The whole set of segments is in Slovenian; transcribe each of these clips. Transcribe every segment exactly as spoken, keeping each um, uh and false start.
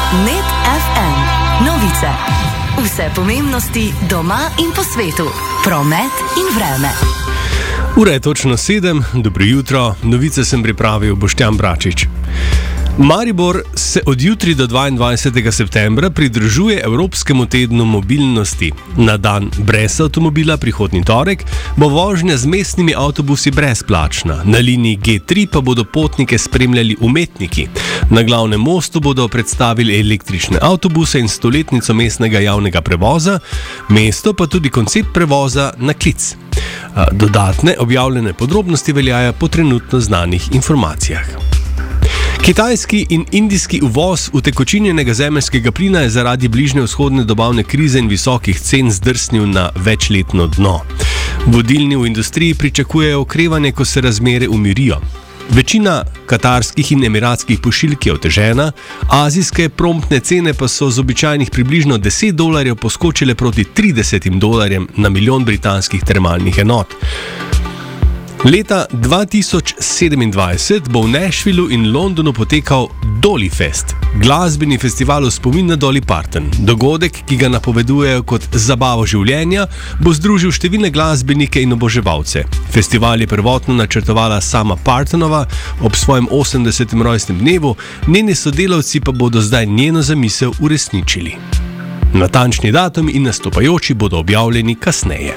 Net ef em. Novice. Vse pomembnosti doma in po svetu. Promet in vreme. Ura je točno sedem, dobro jutro, novice sem pripravil Boštjan Bračič. Maribor se od jutri do dvaindvajsetega septembra pridružuje Evropskemu tednu mobilnosti. Na dan brez avtomobila prihodnji torek bo vožnja z mestnimi avtobusi brezplačna. Na liniji G tri pa bodo potnike spremljali umetniki. Na glavnem mostu bodo predstavili električne avtobuse in stoletnico mestnega javnega prevoza, mesto pa tudi koncept prevoza na klic. Dodatne objavljene podrobnosti veljajo po trenutno znanih informacijah. Kitajski in indijski uvoz utekočinjenega zemeljskega plina je zaradi bližnje vzhodne dobavne krize in visokih cen zdrsnil na večletno dno. Vodilni v industriji pričakujejo okrevanje, ko se razmere umirijo. Večina katarskih in emiratskih pošiljk je otežena, azijske promptne cene pa so z običajnih približno deset dolarjev poskočile proti tridesetim dolarjem na milijon britanskih termalnih enot. Leta dva tisoč sedemindvajset bo v Nashvillu in Londonu potekal Dolly Fest, glasbeni festival v spomin na Dolly Parton. Dogodek, ki ga napovedujejo kot zabavo življenja, bo združil številne glasbenike in oboževalce. Festival je prvotno načrtovala sama Partonova ob svojem osemdesetem rojstnem dnevu, njeni sodelavci pa bodo zdaj njeno zamisel uresničili. Natančni datumi in nastopajoči bodo objavljeni kasneje.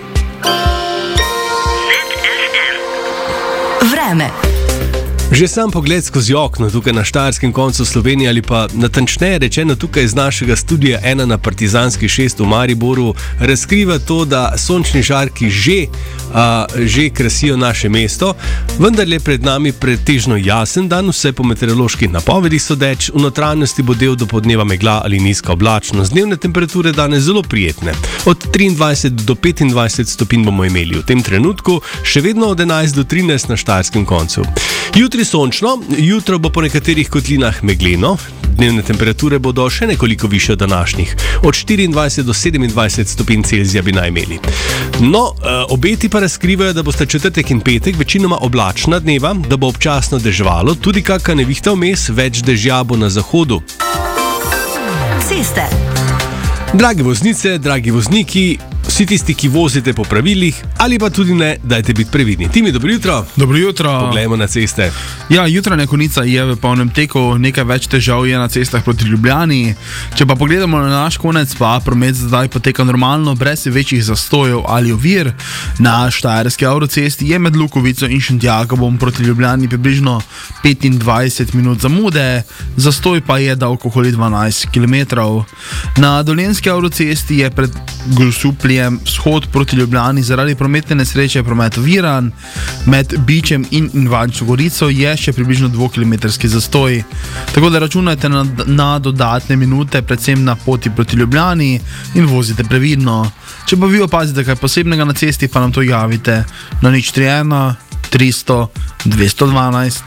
Vreme. Že sam pogled skozi okno tukaj na štajerskem koncu Slovenije ali pa natančneje rečeno tukaj iz našega studia ena na Partizanski šest v Mariboru razkriva to, da sončni žarki že, uh, že krasijo naše mesto, vendar je pred nami pretežno jasen dan, vse po meteoroloških napovedih sodeč, v notranjosti bo del dopoldneva megla ali nizka oblačnost, dnevne temperature danes zelo prijetne. Od triindvajset do petindvajset stopinj bomo imeli v tem trenutku, še vedno od enajst do trinajst na štajerskem koncu. Jutri sončno, jutro bo po nekaterih kotlinah megleno, dnevne temperature bodo še nekoliko višje od današnjih, od štiriindvajset do sedemindvajset stopinj Celzija bi naj imeli. No, obeti pa razkrivajo, da bosta četrtek in petek večinoma oblačna dneva, da bo občasno deževalo, tudi kakšna nevihta vmes, več dežja bo na zahodu. Ceste. Drage voznice, dragi vozniki, vsi tisti, ki vozite po pravilih, ali pa tudi ne, dajte biti previdni. Timi, dobro jutro. Dobro jutro. Poglejmo na ceste. Ja, jutranja konica je v polnem teku, nekaj več težav je na cestah proti Ljubljani. Če pa pogledamo na naš konec, pa promet zdaj poteka normalno, brez večjih zastojev ali ovir. Na štajerski avtocesti je med Lukovico in Šentjakobom proti Ljubljani približno petindvajset minut zamude, zastoj pa je dolg okoli dvanajst kilometrov. Na dolenjski avtocesti je pred Grosupljem vzhod proti Ljubljani zaradi prometne nesreče promet oviran, med Bičem in Ivančno Gorico je še približno dvokilometrski zastoj. Tako da računajte na, na dodatne minute, predvsem na poti proti Ljubljani in vozite previdno. Če pa vi opazite kaj posebnega na cesti, pa nam to javite na nič tri ena tristo dvesto dvanajst.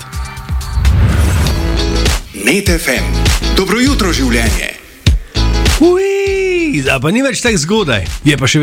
Net ef em. Dobro jutro življenje. Ui, zdaj pa ni več tako zgodaj, je pa še